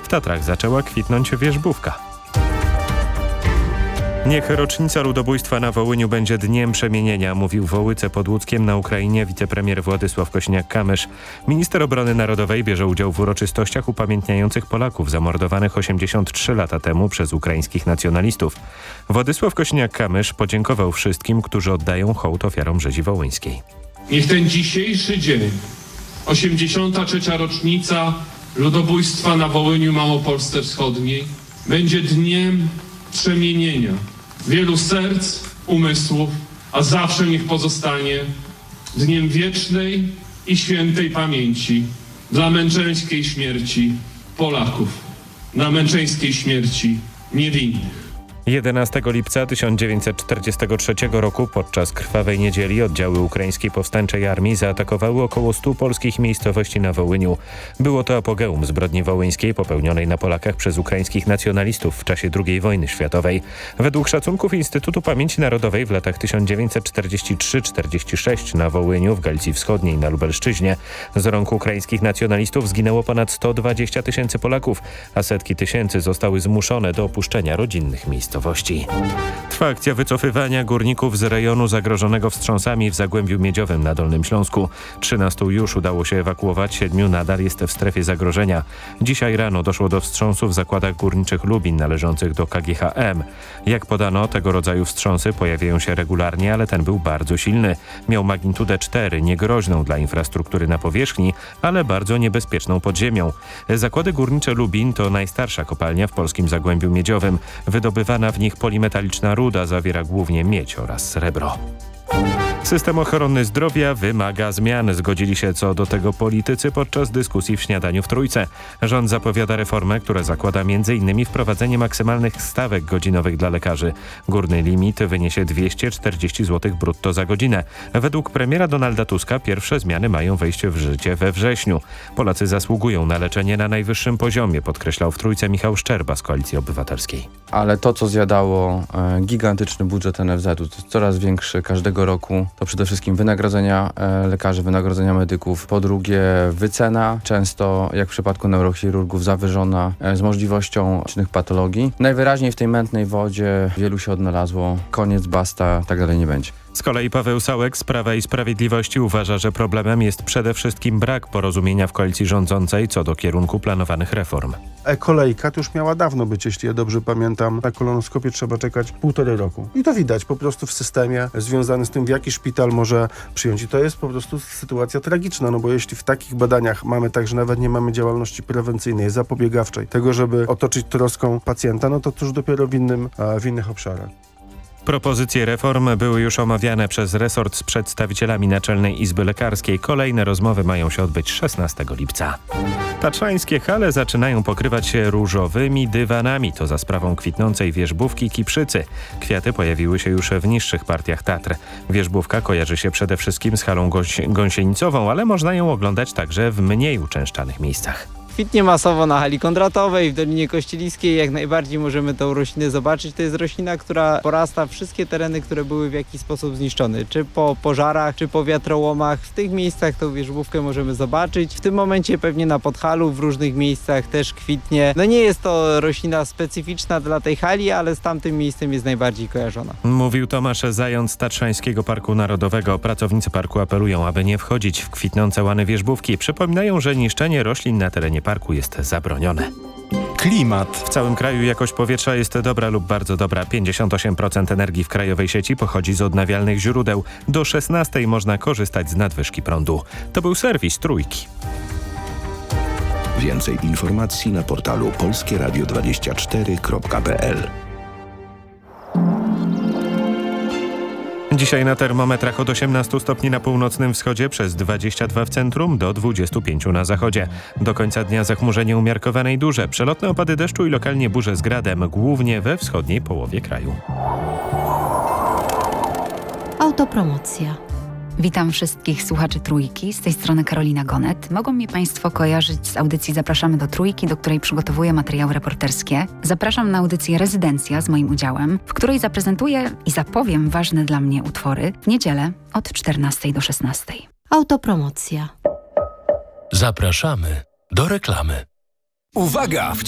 Tatrach zaczęła kwitnąć wierzbówka. Niech rocznica ludobójstwa na Wołyniu będzie dniem przemienienia, mówił w Wołyce pod Łódzkiem na Ukrainie wicepremier Władysław Kosiniak-Kamysz. Minister obrony narodowej bierze udział w uroczystościach upamiętniających Polaków zamordowanych 83 lata temu przez ukraińskich nacjonalistów. Władysław Kosiniak-Kamysz podziękował wszystkim, którzy oddają hołd ofiarom rzezi wołyńskiej. Niech ten dzisiejszy dzień, 83. rocznica ludobójstwa na Wołyniu Małopolsce Wschodniej, będzie dniem przemienienia wielu serc, umysłów, a zawsze niech pozostanie dniem wiecznej i świętej pamięci dla męczeńskiej śmierci Polaków, na męczeńskiej śmierci niewinnych. 11 lipca 1943 roku podczas Krwawej Niedzieli oddziały ukraińskiej powstańczej armii zaatakowały około 100 polskich miejscowości na Wołyniu. Było to apogeum zbrodni wołyńskiej popełnionej na Polakach przez ukraińskich nacjonalistów w czasie II wojny światowej. Według szacunków Instytutu Pamięci Narodowej w latach 1943-46 na Wołyniu, w Galicji Wschodniej, na Lubelszczyźnie z rąk ukraińskich nacjonalistów zginęło ponad 120 tysięcy Polaków, a setki tysięcy zostały zmuszone do opuszczenia rodzinnych miejscowości. Trwa akcja wycofywania górników z rejonu zagrożonego wstrząsami w Zagłębiu Miedziowym na Dolnym Śląsku. 13 już udało się ewakuować, 7 nadal jest w strefie zagrożenia. Dzisiaj rano doszło do wstrząsu w zakładach górniczych Lubin należących do KGHM. Jak podano, tego rodzaju wstrząsy pojawiają się regularnie, ale ten był bardzo silny. Miał magnitudę 4, niegroźną dla infrastruktury na powierzchni, ale bardzo niebezpieczną pod ziemią. Zakłady górnicze Lubin to najstarsza kopalnia w polskim Zagłębiu Miedziowym. Wydobywana w nich polimetaliczna ruda zawiera głównie miedź oraz srebro. System ochrony zdrowia wymaga zmian. Zgodzili się co do tego politycy podczas dyskusji w śniadaniu w Trójce. Rząd zapowiada reformę, która zakłada m.in. wprowadzenie maksymalnych stawek godzinowych dla lekarzy. Górny limit wyniesie 240 zł brutto za godzinę. Według premiera Donalda Tuska pierwsze zmiany mają wejść w życie we wrześniu. Polacy zasługują na leczenie na najwyższym poziomie, podkreślał w Trójce Michał Szczerba z Koalicji Obywatelskiej. Ale to, co zjadało gigantyczny budżet NFZ-u, to jest coraz większy każdego roku, to przede wszystkim wynagrodzenia lekarzy, wynagrodzenia medyków. Po drugie wycena, często jak w przypadku neurochirurgów zawyżona, z możliwością licznych patologii. Najwyraźniej w tej mętnej wodzie wielu się odnalazło. Koniec, basta, tak dalej nie będzie. Z kolei Paweł Sałek z Prawa i Sprawiedliwości uważa, że problemem jest przede wszystkim brak porozumienia w koalicji rządzącej co do kierunku planowanych reform. E-kolejka to już miała dawno być, jeśli ja dobrze pamiętam. Na kolonoskopię trzeba czekać 1,5 roku. I to widać po prostu w systemie związany z tym, w jaki szpital może przyjąć. I to jest po prostu sytuacja tragiczna, no bo jeśli w takich badaniach mamy tak, że nawet nie mamy działalności prewencyjnej, zapobiegawczej, tego, żeby otoczyć troską pacjenta, no to już dopiero w innych obszarach. Propozycje reform były już omawiane przez resort z przedstawicielami Naczelnej Izby Lekarskiej. Kolejne rozmowy mają się odbyć 16 lipca. Tatrzańskie hale zaczynają pokrywać się różowymi dywanami. To za sprawą kwitnącej wierzbówki Kiprzycy. Kwiaty pojawiły się już w niższych partiach Tatr. Wierzbówka kojarzy się przede wszystkim z halą gąsienicową, ale można ją oglądać także w mniej uczęszczanych miejscach. Kwitnie masowo na hali Kondratowej, w Dolinie Kościeliskiej. Jak najbardziej możemy tę roślinę zobaczyć. To jest roślina, która porasta wszystkie tereny, które były w jakiś sposób zniszczone. Czy po pożarach, czy po wiatrołomach. W tych miejscach tą wierzbówkę możemy zobaczyć. W tym momencie pewnie na Podhalu, w różnych miejscach też kwitnie. No nie jest to roślina specyficzna dla tej hali, ale z tamtym miejscem jest najbardziej kojarzona. Mówił Tomasz Zając z Tatrzańskiego Parku Narodowego. Pracownicy parku apelują, aby nie wchodzić w kwitnące łany wierzbówki. Przypominają, że niszczenie roślin na terenie parku jest zabronione. Klimat. W całym kraju jakość powietrza jest dobra lub bardzo dobra. 58% energii w krajowej sieci pochodzi z odnawialnych źródeł. Do 16 można korzystać z nadwyżki prądu. To był serwis Trójki. Więcej informacji na portalu polskieradio24.pl. Dzisiaj na termometrach od 18 stopni na północnym wschodzie, przez 22 w centrum, do 25 na zachodzie. Do końca dnia zachmurzenie umiarkowane i duże. Przelotne opady deszczu i lokalnie burze z gradem, głównie we wschodniej połowie kraju. Autopromocja. Witam wszystkich słuchaczy Trójki, z tej strony Karolina Gonet. Mogą mnie Państwo kojarzyć z audycji Zapraszamy do Trójki, do której przygotowuję materiały reporterskie. Zapraszam na audycję Rezydencja z moim udziałem, w której zaprezentuję i zapowiem ważne dla mnie utwory w niedzielę od 14 do 16. Autopromocja. Zapraszamy do reklamy. Uwaga!